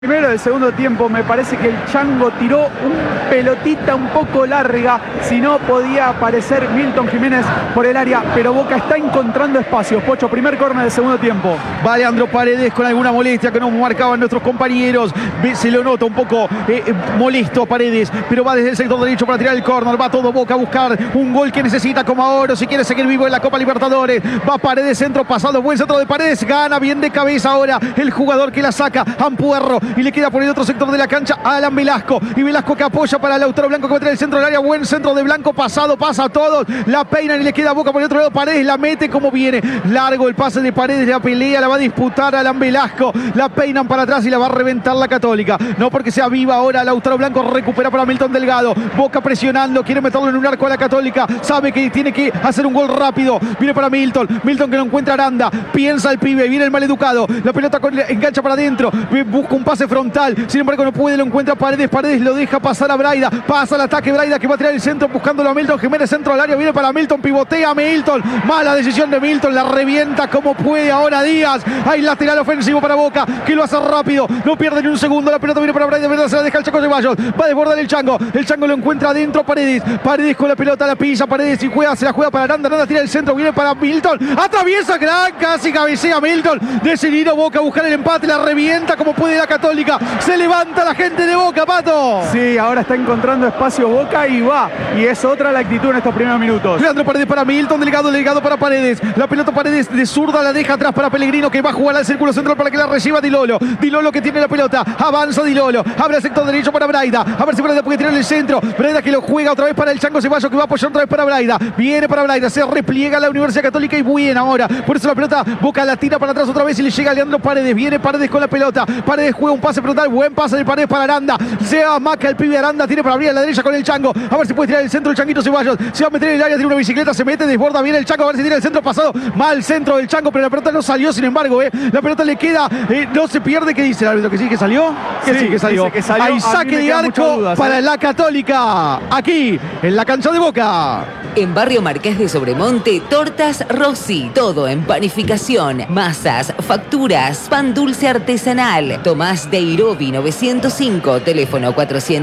Primero del segundo tiempo me parece que el Chango tiró un pelotita un poco larga, si no podía aparecer Milton Jiménez por el área, pero Boca está encontrando espacios. Pocho, primer córner del segundo tiempo. Va Leandro Paredes con alguna molestia que no marcaban nuestros compañeros. Se lo nota un poco molesto a Paredes, pero va desde el sector derecho para tirar el córner. Va todo Boca a buscar un gol que necesita como ahora si quiere seguir vivo en la Copa Libertadores. Va Paredes, centro pasado, buen centro de Paredes, gana bien de cabeza ahora el jugador que la saca, Ampuerro, y le queda por el otro sector de la cancha a Alan Velasco, y Velasco que apoya para Lautaro Blanco que va a traer el centro del área, buen centro de Blanco, pasado, pasa a todos, la peinan y le queda a Boca por el otro lado. Paredes la mete como viene, largo el pase de Paredes, la pelea la va a disputar Alan Velasco, la peinan para atrás y la va a reventar la Católica, no porque sea viva ahora. Lautaro Blanco recupera para Milton Delgado, Boca presionando, quiere meterlo en un arco a la Católica, sabe que tiene que hacer un gol rápido, viene para Milton que no encuentra Aranda, piensa el pibe, viene el maleducado, la pelota engancha para adentro, busca un pase frontal, sin embargo no puede, lo encuentra Paredes, Paredes lo deja pasar a Braida, pasa al ataque Braida que va a tirar el centro buscándolo a Milton Jiménez, centro al área, viene para Milton, pivotea Milton, mala decisión de Milton, la revienta como puede ahora Díaz, hay lateral ofensivo para Boca, que lo hace rápido, no pierde ni un segundo, la pelota viene para Braida, se la deja el Chaco Ceballos, va a desbordar el Chango lo encuentra adentro Paredes, Paredes con la pelota, la pisa Paredes y se la juega para Aranda, Aranda tira el centro, viene para Milton, atraviesa gran, casi cabecea Milton, decidido Boca a buscar el empate, la revienta como puede la Católica, se levanta la gente de Boca, Pato. Sí, ahora está encontrando espacio Boca y va, y es otra la actitud en estos primeros minutos. Leandro Paredes para Milton, Delgado para Paredes, la pelota Paredes de zurda la deja atrás para Pellegrino que va a jugar al círculo central para que la reciba Dilolo que tiene la pelota, avanza Dilolo, abre el sector derecho para Braida, a ver si Braida puede tirar el centro, Braida que lo juega otra vez para el Chango Ceballos que va a apoyar otra vez para Braida, viene para Braida, se repliega la Universidad Católica y buena ahora, por eso la pelota Boca la tira para atrás otra vez y le llega a Leandro Paredes, viene Paredes con la pelota, Paredes juega un pase frontal, buen pase de Paredes para Aranda, se amaca el pibe Aranda, tiene para abrir a la derecha con el Chango, a ver si puede tirar el centro el Changuito Ceballos, se va a meter en el área, tiene una bicicleta, se mete, desborda bien el Chango, a ver si tira el centro pasado, mal centro del Chango, pero la pelota no salió, sin embargo, la pelota le queda, no se pierde, ¿qué dice el árbitro? ¿Que sí que salió? Que sí, que salió. Hay saque de arco para la Católica, aquí, en la cancha de Boca. En Barrio Marqués de Sobremonte, Tortas Rossi. Todo en panificación, masas, facturas, pan dulce artesanal. Tomás de Irobi 905, teléfono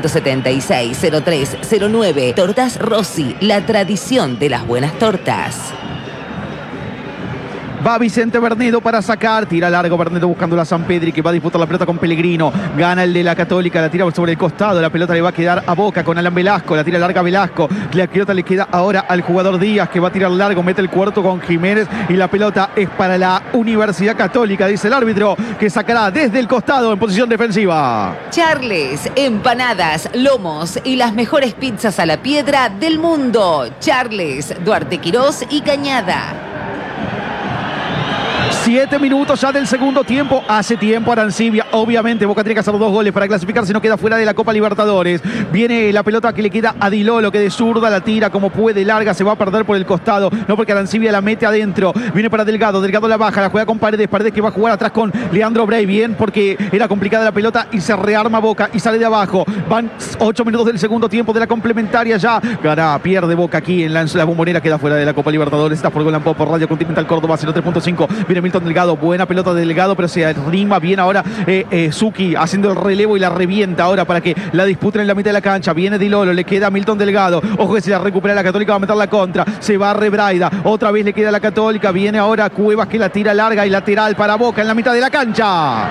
476-0309. Tortas Rossi, la tradición de las buenas tortas. Va Vicente Bernedo para sacar, tira largo Bernedo buscando a San Pedri que va a disputar la pelota con Pellegrino, gana el de la Católica, la tira sobre el costado, la pelota le va a quedar a Boca con Alan Velasco, la tira larga Velasco, la pelota le queda ahora al jugador Díaz que va a tirar largo, mete el cuarto con Jiménez y la pelota es para la Universidad Católica, dice el árbitro que sacará desde el costado en posición defensiva. Charles, empanadas, lomos y las mejores pizzas a la piedra del mundo. Charles, Duarte Quirós y Cañada. 7 minutos ya del segundo tiempo. Hace tiempo Arancibia. Obviamente Boca tiene que hacer 2 goles para clasificarse, no queda fuera de la Copa Libertadores. Viene la pelota que le queda a Dilolo, que de zurda la tira como puede, larga, se va a perder por el costado. No, porque Arancibia la mete adentro. Viene para Delgado, Delgado la baja, la juega con Paredes, Paredes que va a jugar atrás con Leandro Bray. Bien, porque era complicada la pelota y se rearma Boca y sale de abajo. Van 8 minutos del segundo tiempo de la complementaria ya. Gana, pierde Boca aquí en la Bombonera, queda fuera de la Copa Libertadores. Está por Golan Pop, por Radio Continental Córdoba 03.5. Viene Milton Delgado, buena pelota de Delgado, pero se arrima bien ahora Zucchi haciendo el relevo y la revienta ahora para que la disputen en la mitad de la cancha. Viene Dilolo, le queda a Milton Delgado, ojo que se la recupera la Católica, va a meter la contra, se va a Braida, otra vez le queda a la Católica, viene ahora Cuevas que la tira larga y lateral para Boca en la mitad de la cancha.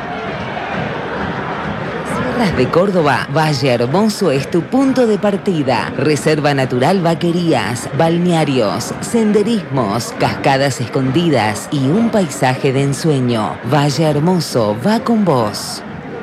De Córdoba, Valle Hermoso es tu punto de partida. Reserva Natural Vaquerías, balnearios, senderismos, cascadas escondidas y un paisaje de ensueño. Valle Hermoso va con vos.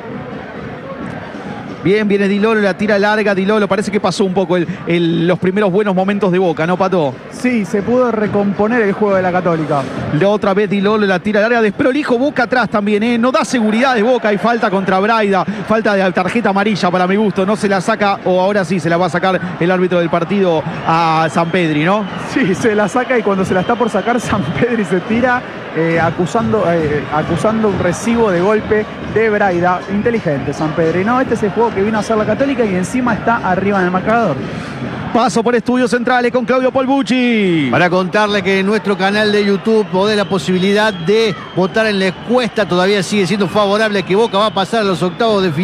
Bien, viene Dilolo, la tira larga, Dilolo, parece que pasó un poco los primeros buenos momentos de Boca, ¿no, Pato? Sí, se pudo recomponer el juego de la Católica. La otra vez Dilolo, la tira larga, desprolijo Boca atrás también, no da seguridad de Boca, hay falta contra Braida, falta de tarjeta amarilla para mi gusto, no se la saca, o ahora sí se la va a sacar el árbitro del partido a San Pedri, ¿no? Sí, se la saca y cuando se la está por sacar San Pedri se tira acusando un recibo de golpe de Braida. Inteligente San Pedri, ¿no? Este es el juego que vino a hacer la Católica y encima está arriba en el marcador. Paso por Estudios Centrales con Claudio Polbucci. Para contarle que en nuestro canal de YouTube podés la posibilidad de votar en la encuesta. Todavía sigue siendo favorable que Boca va a pasar a los octavos de final.